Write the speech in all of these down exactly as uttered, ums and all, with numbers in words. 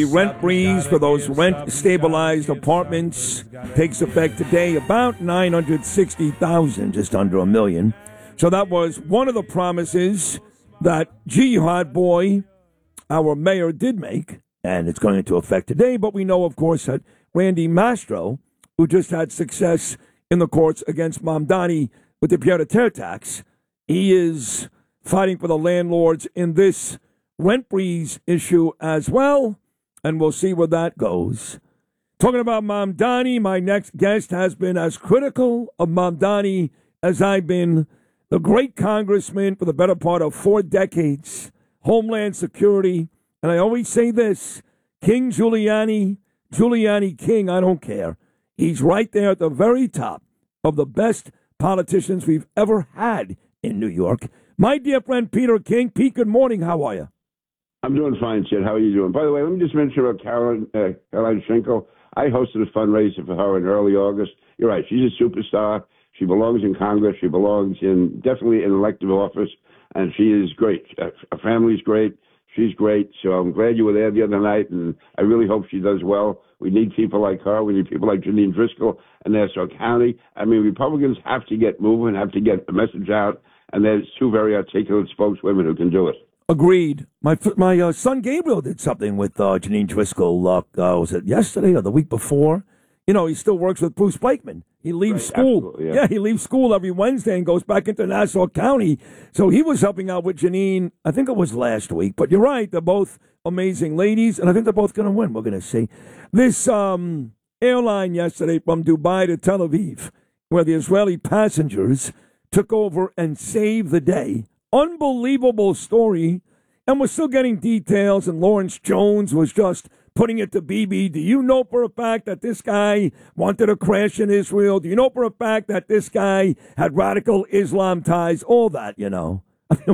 The rent freeze for those rent-stabilized apartments takes effect today, about nine hundred sixty thousand, just under a million. So that was one of the promises that Jihad Boy, our mayor, did make, and it's going into effect today. But we know, of course, that Randy Mastro, who just had success in the courts against Mamdani with the pied-à-terre tax, he is fighting for the landlords in this rent freeze issue as well. And we'll see where that goes. Talking about Mamdani, my next guest has been as critical of Mamdani as I've been. The great congressman for the better part of four decades, Homeland Security. And I always say this, King Giuliani, Giuliani King, I don't care. He's right there at the very top of the best politicians we've ever had in New York. My dear friend Peter King. Pete, good morning. How are you? I'm doing fine, Sid. How are you doing? By the way, let me just mention about Caroline, uh, Caroline Schenkel. I hosted a fundraiser for her in early August. You're right. She's a superstar. She belongs in Congress. She belongs in definitely in elective office, and she is great. Uh, her family's great. She's great. So I'm glad you were there the other night, and I really hope she does well. We need people like her. We need people like Janine Driscoll in Nassau County. I mean, Republicans have to get moving, have to get a message out, and there's two very articulate spokeswomen who can do it. Agreed. My my uh, son Gabriel did something with uh, Janine Driscoll. Uh, uh, was it yesterday or the week before? You know, he still works with Bruce Blakeman. He leaves right, school. Yeah. yeah, he leaves school every Wednesday and goes back into Nassau County. So he was helping out with Janine. I think it was last week. But you're right. They're both amazing ladies, and I think they're both going to win. We're going to see. This um, airline yesterday from Dubai to Tel Aviv, where the Israeli passengers took over and saved the day. Unbelievable story, and we're still getting details, and Lawrence Jones was just putting it to B B. Do you know for a fact that this guy wanted to crash in Israel? Do you know for a fact that this guy had radical Islam ties? All that, you know.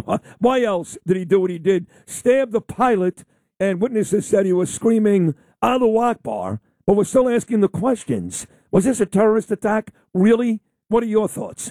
Why else did he do what he did? Stab the pilot, and witnesses said he was screaming, Allahu Akbar, but we're still asking the questions. Was this a terrorist attack? Really? What are your thoughts?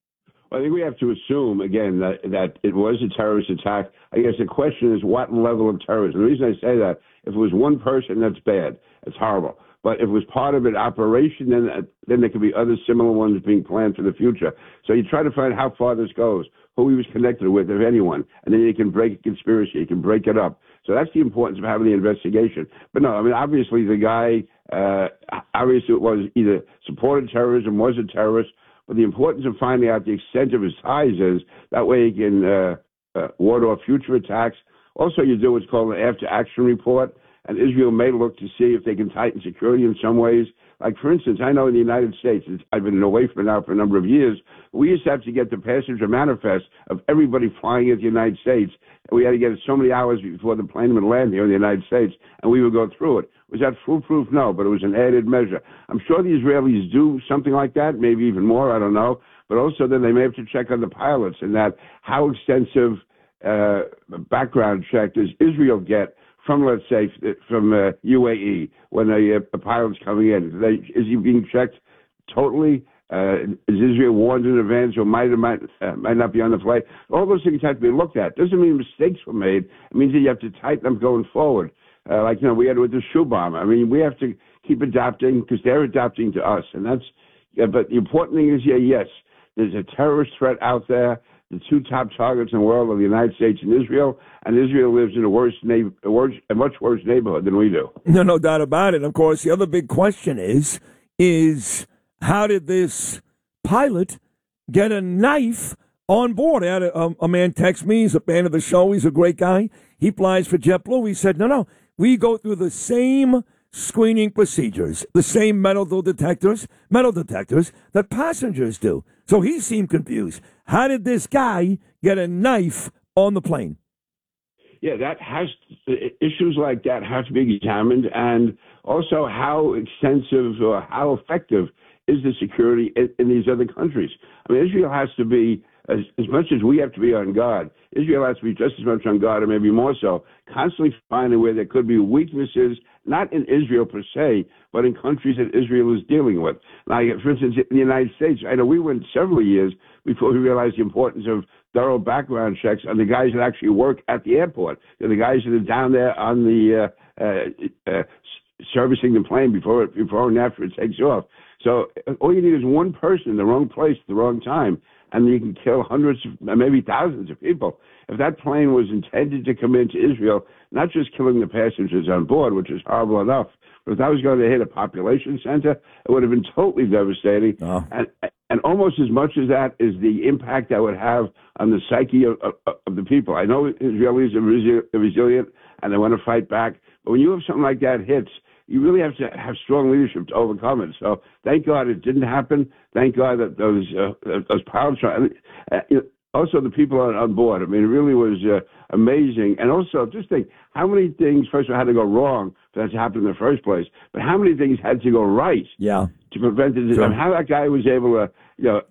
I think we have to assume, again, that, that it was a terrorist attack. I guess the question is what level of terrorism. The reason I say that, if it was one person, that's bad. It's horrible. But if it was part of an operation, then then there could be other similar ones being planned for the future. So you try to find how far this goes, who he was connected with, if anyone, and then you can break a conspiracy. You can break it up. So that's the importance of having the investigation. But no, I mean, obviously the guy, uh, obviously it was either supported terrorism, was a terrorist, but the importance of finding out the extent of his ties is that way you can uh, uh, ward off future attacks. Also, you do what's called an after-action report, and Israel may look to see if they can tighten security in some ways. Like, for instance, I know in the United States, I've been away from it now for a number of years, we used to have to get the passenger manifest of everybody flying into the United States, and we had to get it so many hours before the plane would land here in the United States, and we would go through it. Was that foolproof? No, but it was an added measure. I'm sure the Israelis do something like that, maybe even more, I don't know. But also then they may have to check on the pilots and that how extensive uh, background check does Israel get from, let's say, from uh, U A E when a, a pilot's coming in? They, is he being checked totally? Uh, is Israel warned in advance or might or might, uh, might not be on the flight? All those things have to be looked at. Doesn't mean mistakes were made. It means that you have to tighten them going forward. Uh, like, you know, we had it with the shoe bomb. I mean, we have to keep adapting because they're adapting to us. And that's, yeah, but the important thing is, yeah, yes, there's a terrorist threat out there. The two top targets in the world are the United States and Israel, and Israel lives in a worse, na- a, worse a much worse neighborhood than we do. No, no doubt about it. Of course, the other big question is, is how did this pilot get a knife on board? I had a, a, a man text me. He's a fan of the show. He's a great guy. He flies for JetBlue. He said, no, no, we go through the same screening procedures, the same metal detectors, metal detectors that passengers do. So he seemed confused. How did this guy get a knife on the plane? Yeah, that has issues like that have to be examined, and also how extensive or how effective is the security in, in these other countries. I mean, Israel has to be, as, as much as we have to be on guard, Israel has to be just as much on guard, or maybe more so, constantly finding where there could be weaknesses, not in Israel per se, but in countries that Israel is dealing with. Like, for instance, in the United States, I know we went several years before we realized the importance of thorough background checks on the guys that actually work at the airport. They're the guys that are down there on the uh, uh, servicing the plane before it, before and after it takes off. So all you need is one person in the wrong place at the wrong time, and you can kill hundreds, of, maybe thousands of people. If that plane was intended to come into Israel, not just killing the passengers on board, which is horrible enough, but if that was going to hit a population center, it would have been totally devastating. Oh. And and almost as much as that is the impact that would have on the psyche of, of, of the people. I know Israelis are resi- resilient and they want to fight back, but when you have something like that hits, you really have to have strong leadership to overcome it. So thank God it didn't happen. Thank God that those uh, those pilots are, uh, you know, also the people on, on board. I mean, it really was uh, amazing. And also, just think how many things, first of all, had to go wrong for that to happen in the first place, but how many things had to go right yeah. to prevent it. Sure. And how that guy was able to, you know,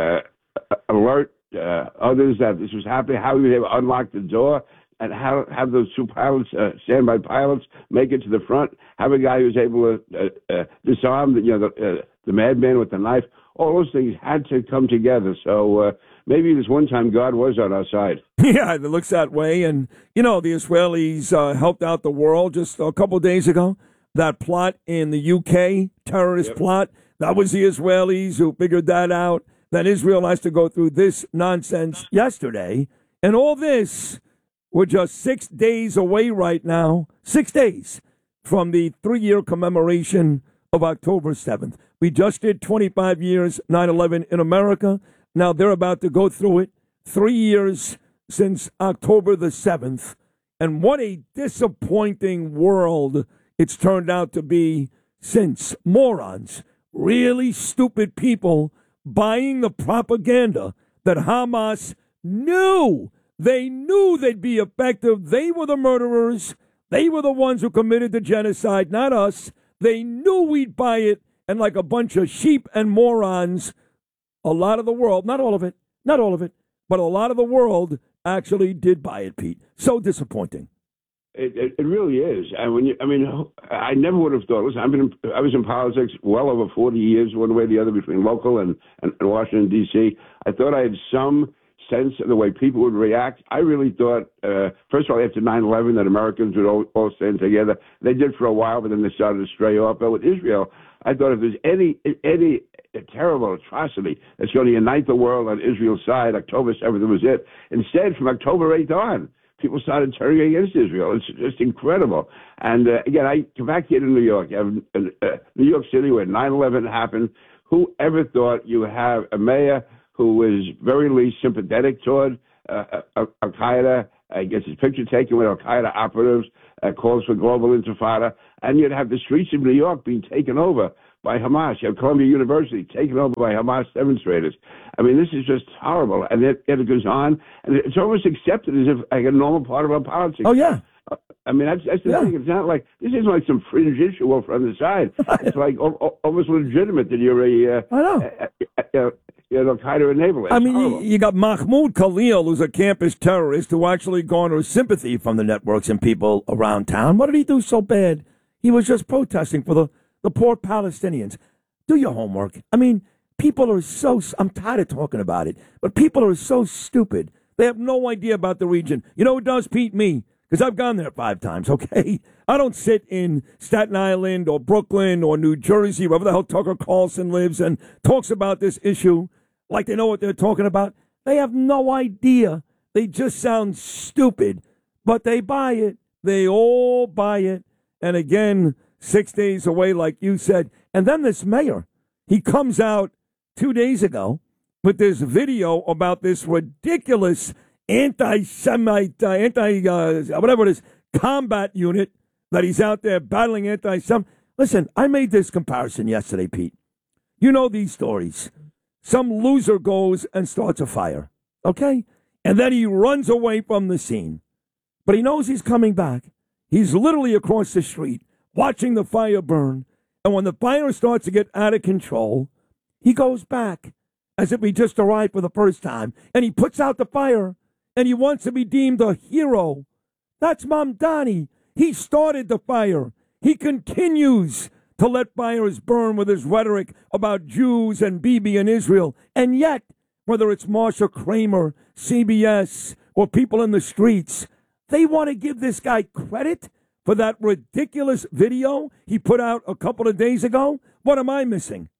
uh, alert uh, others that this was happening, how he was able to unlock the door, and how have those two pilots, uh, standby pilots, make it to the front. Have a guy who's able to uh, uh, disarm the, you know, the, uh, the madman with the knife. All those things had to come together. So uh, maybe this one time God was on our side. Yeah, it looks that way. And, you know, the Israelis uh, helped out the world just a couple of days ago. That plot in the U K, terrorist yep. plot, that was the Israelis who figured that out. That Israel has to go through this nonsense yesterday. And all this... We're just six days away right now, six days from the three-year commemoration of October seventh. We just did twenty-five years, nine eleven in America. Now they're about to go through it. Three years since October the seventh. And what a disappointing world it's turned out to be since. Morons, really stupid people buying the propaganda that Hamas knew. They knew they'd be effective. They were the murderers. They were the ones who committed the genocide, not us. They knew we'd buy it. And like a bunch of sheep and morons, a lot of the world, not all of it, not all of it, but a lot of the world actually did buy it, Pete. So disappointing. It, it, it really is. And when you, I mean, I never would have thought. Listen, I've been, in, I was in politics well over forty years, one way or the other, between local and, and, and Washington, D C. I thought I had some sense of the way people would react. I really thought, uh, first of all, after nine eleven, that Americans would all, all stand together. They did for a while, but then they started to stray off. But with Israel, I thought if there's any any terrible atrocity that's going to unite the world on Israel's side, October seventh was it. Instead, from October eighth on, people started turning against Israel. It's just incredible. And uh, again, I come back here to New York, uh, New York City, where nine eleven happened. Who ever thought you would have a mayor who was very least sympathetic toward uh, Al-Qaeda, uh, gets his picture taken with Al-Qaeda operatives, uh, calls for global intifada, and you'd have the streets of New York being taken over by Hamas. You have Columbia University taken over by Hamas demonstrators. I mean, this is just horrible. And it, it goes on, and it's almost accepted as if like a normal part of our politics. Oh, yeah. I mean, that's, that's the yeah. thing. It's not like, this isn't like some fringe issue over on the side. It's like o- o- almost legitimate that you're a... Uh, I know. A, a, a, You know, kind of enable it. I mean, you, you got Mahmoud Khalil, who's a campus terrorist, who actually garners sympathy from the networks and people around town. What did he do so bad? He was just protesting for the, the poor Palestinians. Do your homework. I mean, people are so, I'm tired of talking about it, but people are so stupid. They have no idea about the region. You know who does, Pete? Me. Because I've gone there five times, okay? I don't sit in Staten Island or Brooklyn or New Jersey, wherever the hell Tucker Carlson lives, and talks about this issue like they know what they're talking about. They have no idea. They just sound stupid, but they buy it. They all buy it. And again, six days away, like you said. And then this mayor, he comes out two days ago with this video about this ridiculous anti-Semite, uh, anti, uh, whatever it is, combat unit that he's out there battling anti-Sem. Listen, I made this comparison yesterday, Pete. You know these stories. Some loser goes and starts a fire, okay? And then he runs away from the scene. But he knows he's coming back. He's literally across the street watching the fire burn. And when the fire starts to get out of control, he goes back as if he just arrived for the first time. And he puts out the fire. And he wants to be deemed a hero. That's Mamdani. He started the fire. He continues to let fires burn with his rhetoric about Jews and Bibi and Israel. And yet, whether it's Marsha Kramer, C B S, or people in the streets, they want to give this guy credit for that ridiculous video he put out a couple of days ago? What am I missing?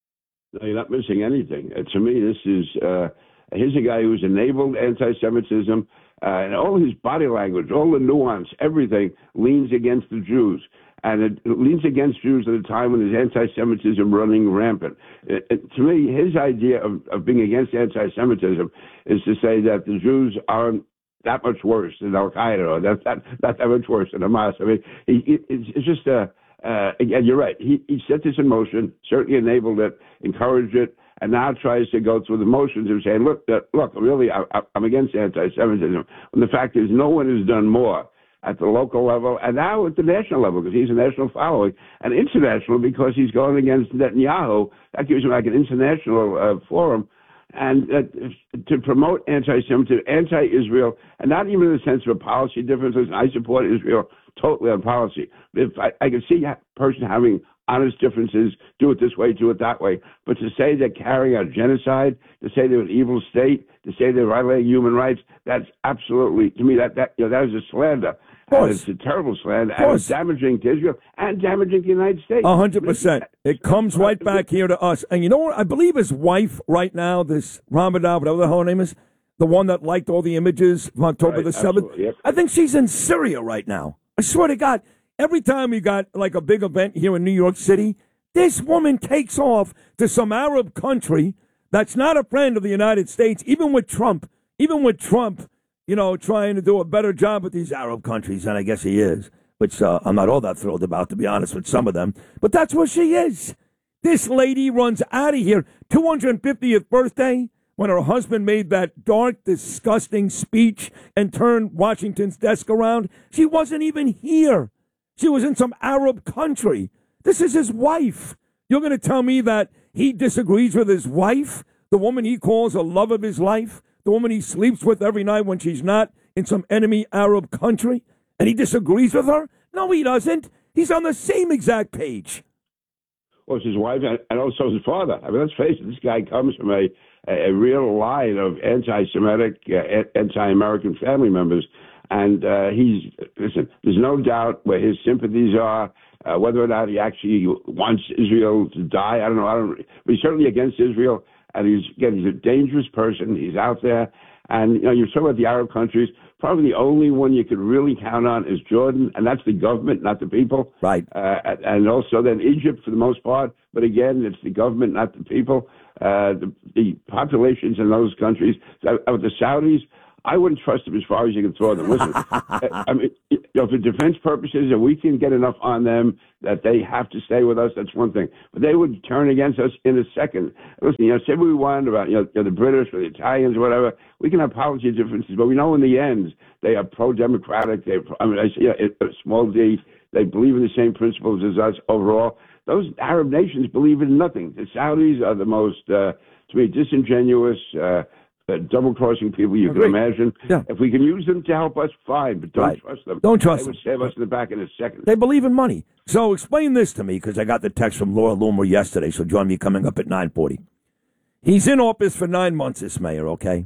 No, you're not missing anything. Uh, to me, this is uh, here's a guy who's enabled anti-Semitism, uh, and all his body language, all the nuance, everything leans against the Jews. And it, it leans against Jews at a time when there's anti-Semitism running rampant. It, it, to me, his idea of, of being against anti-Semitism is to say that the Jews aren't that much worse than Al-Qaeda, or that, that, not that much worse than Hamas. I mean, he, he, it's, it's just, uh, uh, again, you're right. He, he set this in motion, certainly enabled it, encouraged it, and now tries to go through the motions of saying, look, uh, look, really, I, I'm against anti-Semitism. And the fact is, no one has done more at the local level, and now at the national level, because he's a national following, and international because he's going against Netanyahu. That gives him like an international uh, forum, and uh, to promote anti-Semitism, anti-Israel, and not even in the sense of a policy difference. I support Israel totally on policy. If I, I can see a person having honest differences, do it this way, do it that way, but to say they're carrying out genocide, to say they're an evil state, to say they're violating human rights, that's absolutely, to me, that that you know, that is a slander. And it's a terrible slander, and it's damaging to Israel and damaging to the United States. A hundred percent. It comes right back here to us. And you know what? I believe his wife right now, this Ramadan, whatever the hell her name is, the one that liked all the images from October right, the seventh, yep. I think she's in Syria right now. I swear to God, every time we got like a big event here in New York City, this woman takes off to some Arab country that's not a friend of the United States, even with Trump, even with Trump, you know, trying to do a better job with these Arab countries, and I guess he is, which uh, I'm not all that thrilled about, to be honest, with some of them. But that's where she is. This lady runs out of here. two hundred fiftieth birthday, when her husband made that dark, disgusting speech and turned Washington's desk around. She wasn't even here. She was in some Arab country. This is his wife. You're going to tell me that he disagrees with his wife, the woman he calls a love of his life, the woman he sleeps with every night when she's not in some enemy Arab country, and he disagrees with her? No, he doesn't. He's on the same exact page. Well, it's his wife and also his father. I mean, let's face it, this guy comes from a, a real line of anti-Semitic, uh, anti-American family members. And uh, he's, listen, there's no doubt where his sympathies are, uh, whether or not he actually wants Israel to die. I don't know. I don't, but he's certainly against Israel. And he's, again, he's a dangerous person. He's out there. And, you know, you're talking about the Arab countries. Probably the only one you could really count on is Jordan, and that's the government, not the people. Right. Uh, and also then Egypt for the most part. But again, it's the government, not the people. Uh, the, the populations in those countries, uh, the Saudis, I wouldn't trust them as far as you can throw them. Listen, I mean, you know, for defense purposes, if we can get enough on them that they have to stay with us, that's one thing. But they would turn against us in a second. Listen, you know, say what we want about, you know, you know, the British or the Italians or whatever. We can have policy differences, but we know in the end they are pro-democratic. They, I mean, I say, you know, small d. They believe in the same principles as us overall. Those Arab nations believe in nothing. The Saudis are the most, uh, to me, disingenuous. Uh, Uh, double-crossing people you Agreed. can imagine. Yeah. If we can use them to help us, fine, but don't right. trust them. Don't trust they them. They would save us in the back in a second. They believe in money. So explain this to me, because I got the text from Laura Loomer yesterday, so join me coming up at nine forty. He's in office for nine months, this mayor, okay?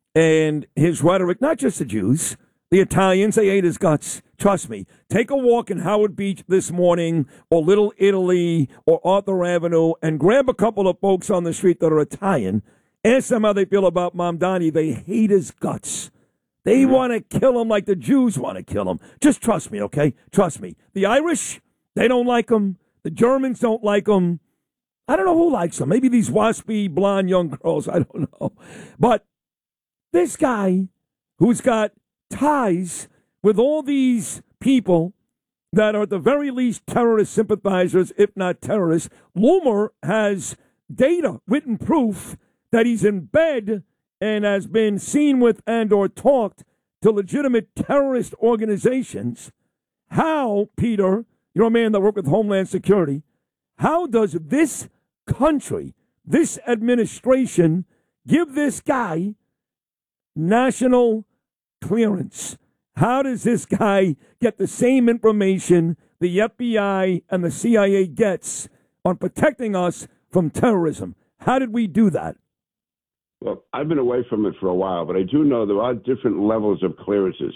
And his rhetoric, not just the Jews, the Italians, they ate his guts. Trust me. Take a walk in Howard Beach this morning, or Little Italy, or Arthur Avenue, and grab a couple of folks on the street that are Italian. Ask them how they feel about Mamdani. They hate his guts. They mm-hmm. want to kill him like the Jews want to kill him. Just trust me, okay? Trust me. The Irish, they don't like him. The Germans don't like him. I don't know who likes him. Maybe these waspy, blonde young girls. I don't know. But this guy who's got ties with all these people that are at the very least terrorist sympathizers, if not terrorists, Loomer has data, written proof that he's in bed and has been seen with and or talked to legitimate terrorist organizations. How, Peter, you're a man that worked with Homeland Security, how does this country, this administration, give this guy national clearance? How does this guy get the same information the F B I and the C I A gets on protecting us from terrorism? How did we do that? Well, I've been away from it for a while, but I do know there are different levels of clearances.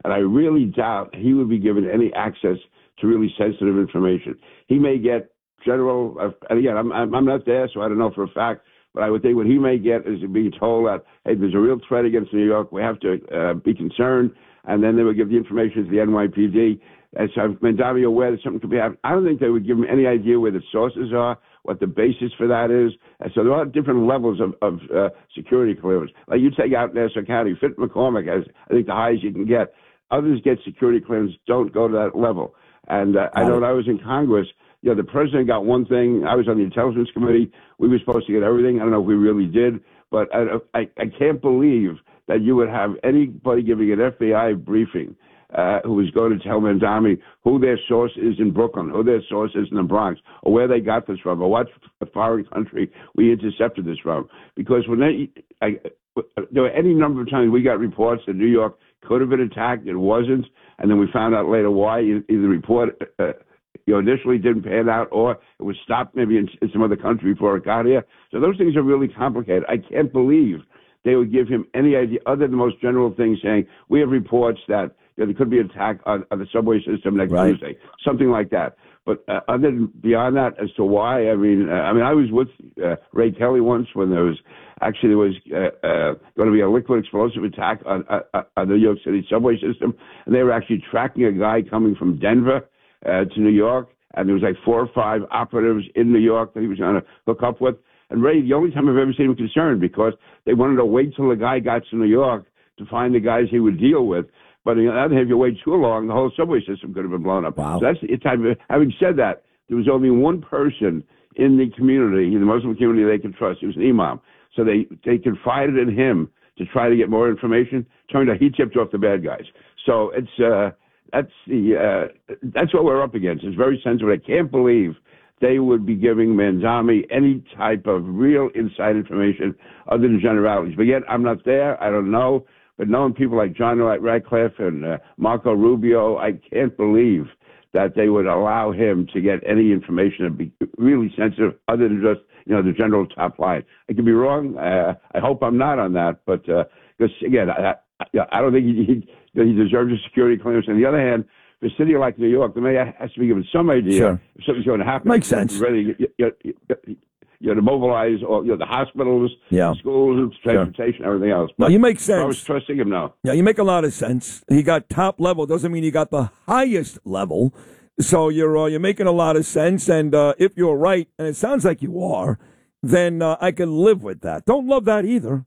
and I really doubt he would be given any access to really sensitive information. He may get general, uh, and again, I'm, I'm not there, so I don't know for a fact, but I would think what he may get is being told that, hey, there's a real threat against New York, we have to uh, be concerned, and then they would give the information to the N Y P D. And so Mandami aware that something could be happening. I don't think they would give him any idea where the sources are, what the basis for that is. And so there are different levels of, of uh, security clearance. Like you take out Nassau County, Fit McCormick has, I think, the highest you can get. Others get security clearance, don't go to that level. And uh, I know when I was in Congress, you know, the president got one thing. I was on the Intelligence Committee. We were supposed to get everything. I don't know if we really did. But I, I, I can't believe that you would have anybody giving an F B I briefing Uh, who was going to tell Mandami who their source is in Brooklyn, who their source is in the Bronx, or where they got this from, or what foreign country we intercepted this from. Because when they, I, there were any number of times we got reports that New York could have been attacked, it wasn't, and then we found out later why. Either the report uh, you know, initially didn't pan out, or it was stopped maybe in, in some other country before it got here. So those things are really complicated. I can't believe they would give him any idea other than the most general things, saying we have reports that you know, there could be an attack on, on the subway system next right. Tuesday, something like that. But uh, other than beyond that, as to why, I mean, uh, I mean, I was with uh, Ray Kelly once when there was actually there was uh, uh, going to be a liquid explosive attack on, uh, on the New York City subway system, and they were actually tracking a guy coming from Denver uh, to New York, and there was like four or five operatives in New York that he was going to hook up with. And Ray, the only time I've ever seen him concerned, because they wanted to wait till the guy got to New York to find the guys he would deal with. But on the other hand, if you wait too long, the whole subway system could have been blown up. Wow. So that's the time. Having said that, there was only one person in the community, in the Muslim community, they could trust. He was an imam. So they, they confided in him to try to get more information. Turned out he tipped off the bad guys. So it's uh, that's the uh, that's what we're up against. It's very sensitive. I can't believe they would be giving Mandami any type of real inside information other than generalities. But yet, I'm not there. I don't know. But knowing people like John Ratcliffe and uh, Marco Rubio, I can't believe that they would allow him to get any information and be really sensitive other than just, you know, the general top line. I could be wrong. Uh, I hope I'm not on that. But because, uh, again, I, I, I don't think he, he, he deserves a security clearance. On the other hand, for a city like New York, the mayor has to be given some idea sure. if something's going to happen. Makes sense. Ready, you, you, you, you know, to mobilize all, you know, the hospitals, yeah. schools, transportation, sure. everything else. But no, you make sense. I was trusting him now. Yeah, you make a lot of sense. He got top level. Doesn't mean he got the highest level. So you're uh, you're making a lot of sense. And uh, if you're right, and it sounds like you are, then uh, I can live with that. Don't love that either.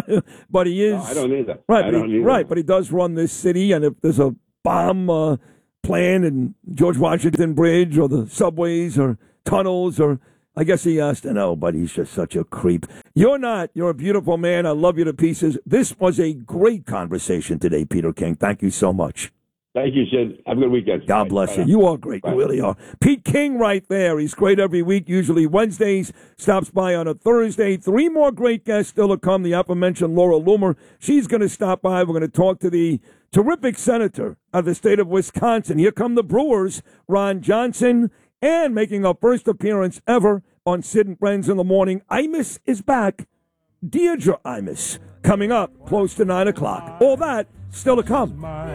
But he is. No, I don't either. Right, I don't he, either. Right, but he does run this city. And if there's a bomb uh, plan in George Washington Bridge or the subways or tunnels, or I guess he has to know, but he's just such a creep. You're not. You're a beautiful man. I love you to pieces. This was a great conversation today, Peter King. Thank you so much. Thank you, Sid. Have a good weekend. God Bye. bless Bye you. now. You are great. Bye. You really are. Pete King right there. He's great every week, usually Wednesdays. Stops by on a Thursday. Three more great guests still to come. The aforementioned Laura Loomer. She's going to stop by. We're going to talk to the terrific senator of the state of Wisconsin. Here come the Brewers, Ron Johnson, and making our first appearance ever on Sid and Friends in the Morning, Imus is back. Deirdre Imus coming up close to nine o'clock. All that still to come.